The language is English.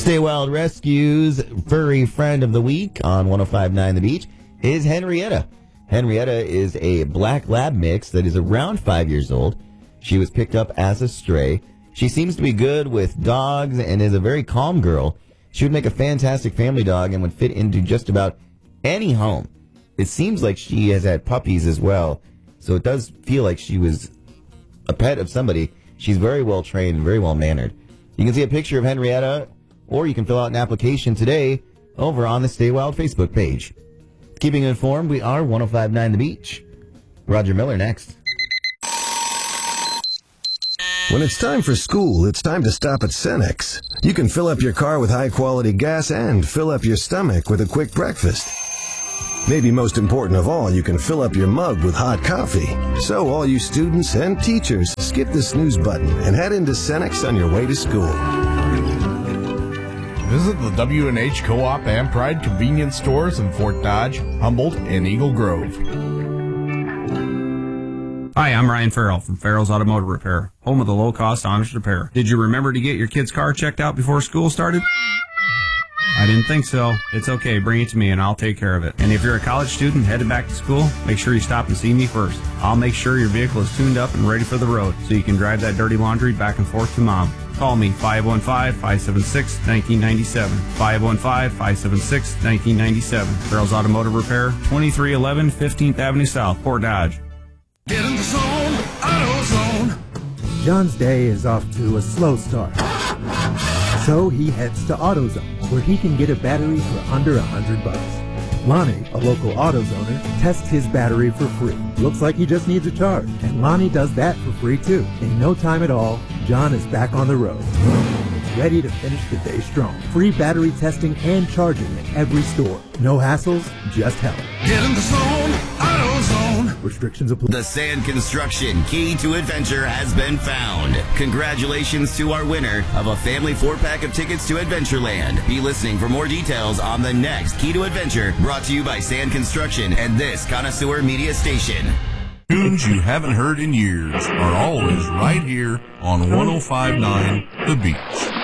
Stay Wild Rescue's furry friend of the week on 105.9 The Beach is Henrietta. Henrietta is a black lab mix that is around 5 years old. She was picked up as a stray. She seems to be good with dogs and is a very calm girl. She would make a fantastic family dog and would fit into just about any home. It seems like she has had puppies as well, so it does feel like she was a pet of somebody. She's very well trained and very well mannered. You can see a picture of Henrietta, or you can fill out an application today over on the Stay Wild Facebook page. Keeping you informed, we are 105.9 The Beach. Roger Miller next. When it's time for school, it's time to stop at Cenex. You can fill up your car with high-quality gas and fill up your stomach with a quick breakfast. Maybe most important of all, you can fill up your mug with hot coffee. So all you students and teachers, skip the snooze button and head into Cenex on your way to school. Visit the W&H Co-op and Pride convenience stores in Fort Dodge, Humboldt, and Eagle Grove. Hi, I'm Ryan Farrell from Farrell's Automotive Repair, home of the low-cost honest repair. Did you remember to get your kid's car checked out before school started? I didn't think so. It's okay. Bring it to me and I'll take care of it. And if you're a college student headed back to school, make sure you stop and see me first. I'll make sure your vehicle is tuned up and ready for the road so you can drive that dirty laundry back and forth to mom. Call me, 515-576-1997. 515-576-1997. Farrell's Automotive Repair, 2311 15th Avenue South, Fort Dodge. Get in the zone, AutoZone. John's day is off to a slow start. So he heads to AutoZone, where he can get a battery for under $100. Lonnie, a local AutoZoner, tests his battery for free. Looks like he just needs a charge, and Lonnie does that for free too. In no time at all, John is back on the road, ready to finish the day strong. Free battery testing and charging at every store. No hassles, just help. Get in the zone, AutoZone. Restrictions apply. The Sand Construction Key to Adventure has been found. Congratulations to our winner of a family 4-pack of tickets to Adventureland. Be listening for more details on the next Key to Adventure, brought to you by Sand Construction and this Connoisseur Media Station. Tunes you haven't heard in years are always right here on 105.9 The Beach.